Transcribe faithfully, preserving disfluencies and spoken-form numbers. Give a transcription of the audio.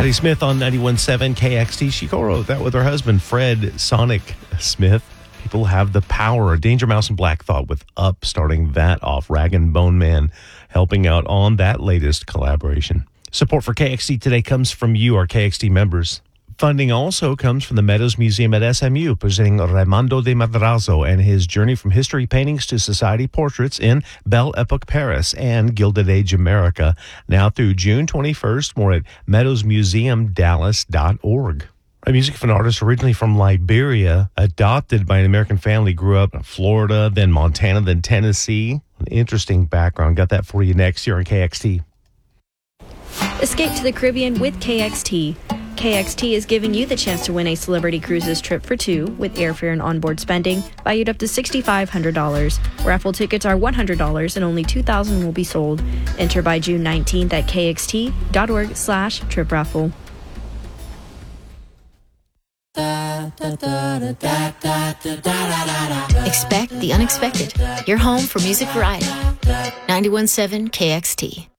Patti Smith on ninety-one point seven K X T. She co-wrote that with her husband, Fred Sonic Smith. People have the power. Danger Mouse and Black Thought with Up, starting that off. Rag and Bone Man helping out on that latest collaboration. Support for K X T today comes from you, our K X T members. Funding also comes from the Meadows Museum at S M U, presenting Raimondo de Madrazo and his journey from history paintings to society portraits in Belle Epoque Paris and Gilded Age America. Now through June twenty-first, more at meadows museum dallas dot org. A music of an artist originally from Liberia, adopted by an American family, grew up in Florida, then Montana, then Tennessee. An interesting background. Got that for you next here on K X T. Escape to the Caribbean with K X T. K X T is giving you the chance to win a Celebrity Cruises trip for two with airfare and onboard spending valued up to six thousand five hundred dollars. Raffle tickets are one hundred dollars and only two thousand will be sold. Enter by June nineteenth at kxt.org slash trip raffle. Expect the unexpected. You're home for music variety. ninety-one point seven K X T.